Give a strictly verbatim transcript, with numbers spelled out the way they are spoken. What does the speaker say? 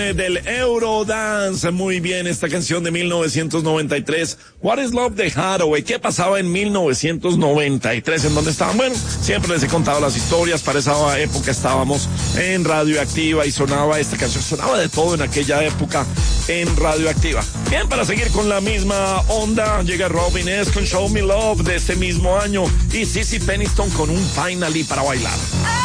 Del Eurodance, muy bien, esta canción de mil novecientos noventa y tres, What is Love de Hathaway. ¿Qué pasaba en mil novecientos noventa y tres? ¿En dónde estaban? Bueno, siempre les he contado las historias. Para esa época estábamos en Radioactiva y sonaba esta canción, sonaba de todo en aquella época en Radioactiva. Bien, para seguir con la misma onda, llega Robin S. con Show Me Love de este mismo año y Sissy Peniston con un Finally para bailar.